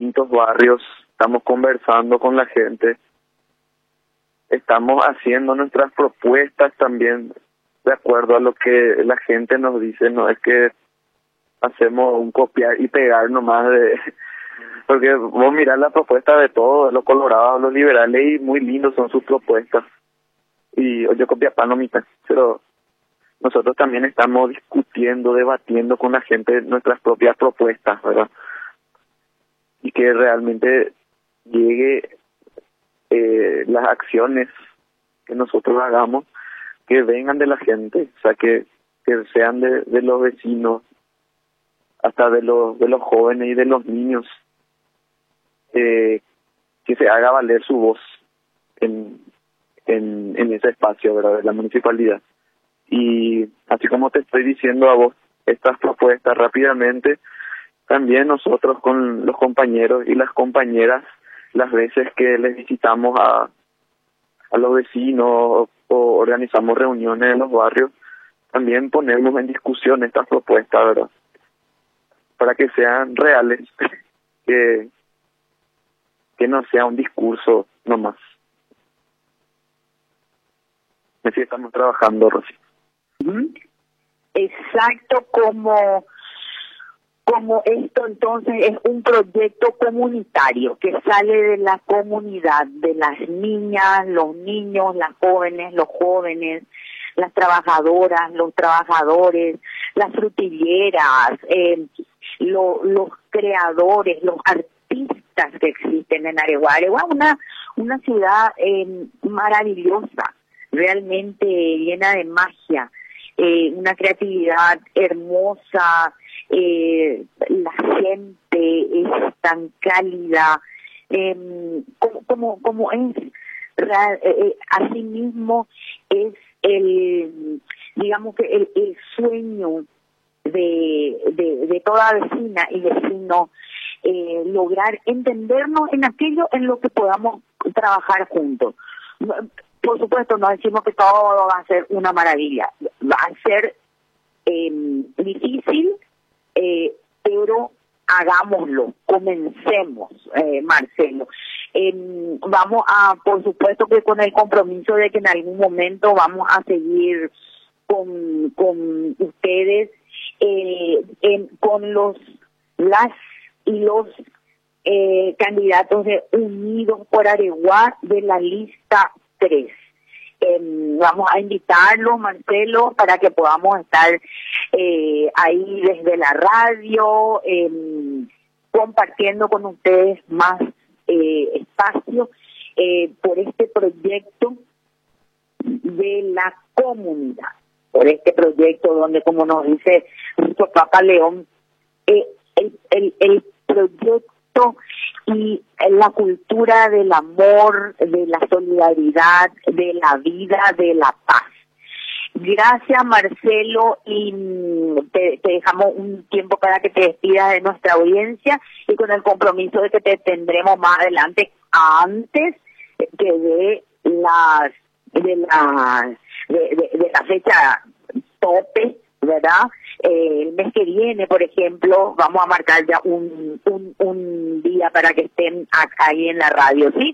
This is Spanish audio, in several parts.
distintos barrios, estamos conversando con la gente, estamos haciendo nuestras propuestas también de acuerdo a lo que la gente nos dice, no es que hacemos un copiar y pegar nomás porque vos mirás la propuesta de todos, los colorados, los liberales, y muy lindos son sus propuestas. Y yo copia pan o mitad, pero nosotros también estamos discutiendo, debatiendo con la gente nuestras propias propuestas, ¿verdad? Y que realmente llegue las acciones que nosotros hagamos, que vengan de la gente, o sea, que sean de los vecinos, hasta de los jóvenes y de los niños, que se haga valer su voz en ese espacio, ¿verdad?, de la municipalidad. Y así como te estoy diciendo a vos estas propuestas rápidamente, también nosotros con los compañeros y las compañeras, las veces que les visitamos a los vecinos o organizamos reuniones en los barrios, también ponemos en discusión estas propuestas, ¿verdad?, para que sean reales, que no sea un discurso nomás. Así estamos trabajando, Rosy. Exacto, como esto entonces es un proyecto comunitario que sale de la comunidad, de las niñas, los niños, las jóvenes, los jóvenes, las trabajadoras, los trabajadores, las frutilleras, los creadores, los artistas que existen en Areguá. Areguá es una ciudad maravillosa, realmente llena de magia, una creatividad hermosa, la gente es tan cálida, como es, asimismo es digamos que el sueño de toda vecina y vecino, lograr entendernos en aquello en lo que podamos trabajar juntos. Por supuesto, no decimos que todo va a ser una maravilla, va a ser difícil, pero hagámoslo, comencemos, Marcelo. Vamos a, por supuesto que con el compromiso de que en algún momento vamos a seguir con ustedes, con las y los candidatos de Unidos por Areguá de la lista 3. Vamos a invitarlos, Marcelo, para que podamos estar ahí desde la radio, compartiendo con ustedes más espacio por este proyecto de la comunidad, por este proyecto donde, como nos dice nuestro Papa León, el proyecto y la cultura del amor, de la solidaridad, de la vida, de la paz. Gracias, Marcelo, y te dejamos un tiempo para que te despidas de nuestra audiencia, y con el compromiso de que te tendremos más adelante, antes que de la fecha tope, ¿verdad? El mes que viene, por ejemplo, vamos a marcar ya un día para que estén ahí en la radio, ¿sí?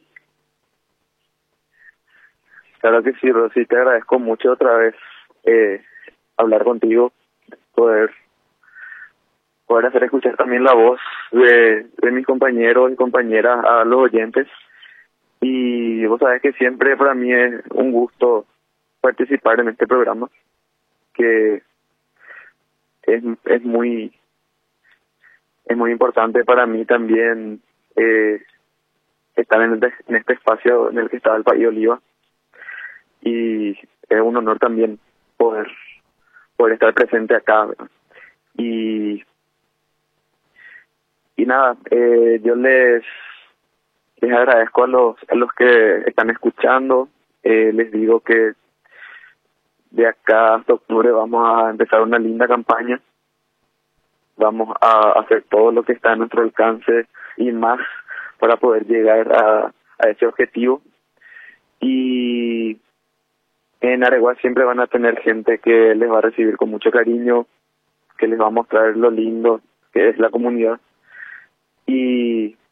Claro que sí, Rosy, te agradezco mucho otra vez hablar contigo, poder hacer escuchar también la voz de mis compañeros y compañeras a los oyentes. Y vos sabés que siempre para mí es un gusto participar en este programa, que es muy importante para mí también estar en este espacio en el que está el País Oliva, y es un honor también poder estar presente acá, ¿verdad? Y nada, yo les agradezco a los que están escuchando. Les digo que de acá hasta octubre vamos a empezar una linda campaña. Vamos a hacer todo lo que está a nuestro alcance y más para poder llegar a ese objetivo. Y en Areguá siempre van a tener gente que les va a recibir con mucho cariño, que les va a mostrar lo lindo que es la comunidad. Y